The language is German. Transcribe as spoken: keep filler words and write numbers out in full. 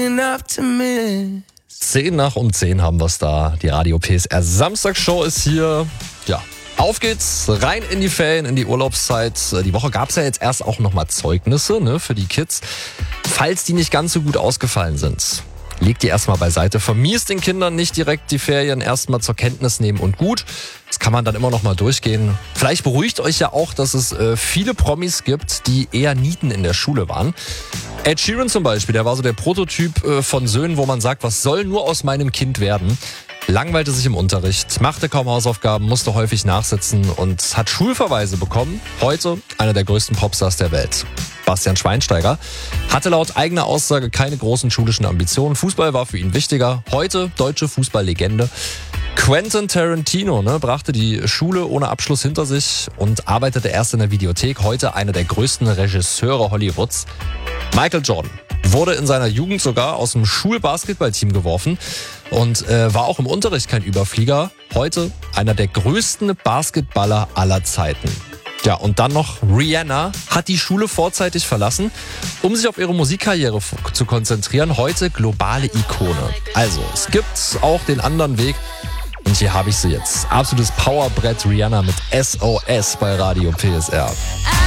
enough to miss. Zehn nach um zehn haben wir es da. Die Radio P S R Samstagsshow ist hier. Ja, auf geht's. Rein in die Ferien, in die Urlaubszeit. Die Woche gab es ja jetzt erst auch nochmal Zeugnisse, ne, für die Kids. Falls die nicht ganz so gut ausgefallen sind, legt die erstmal beiseite. Vermies den Kindern nicht direkt die Ferien, erstmal zur Kenntnis nehmen und gut. Das kann man dann immer noch mal durchgehen. Vielleicht beruhigt euch ja auch, dass es äh, viele Promis gibt, die eher Nieten in der Schule waren. Ed Sheeran zum Beispiel, der war so der Prototyp äh, von Söhnen, wo man sagt, was soll nur aus meinem Kind werden? Langweilte sich im Unterricht, machte kaum Hausaufgaben, musste häufig nachsitzen und hat Schulverweise bekommen. Heute einer der größten Popstars der Welt. Bastian Schweinsteiger hatte laut eigener Aussage keine großen schulischen Ambitionen. Fußball war für ihn wichtiger. Heute deutsche Fußballlegende. Quentin Tarantino ne, brachte die Schule ohne Abschluss hinter sich und arbeitete erst in der Videothek. Heute einer der größten Regisseure Hollywoods. Michael Jordan wurde in seiner Jugend sogar aus dem Schulbasketballteam geworfen und äh, war auch im Unterricht kein Überflieger. Heute einer der größten Basketballer aller Zeiten. Ja, und dann noch Rihanna hat die Schule vorzeitig verlassen, um sich auf ihre Musikkarriere f- zu konzentrieren. Heute globale Ikone. Also, es gibt auch den anderen Weg. Und hier habe ich sie jetzt. Absolutes Powerbrett Rihanna mit S O S bei Radio P S R.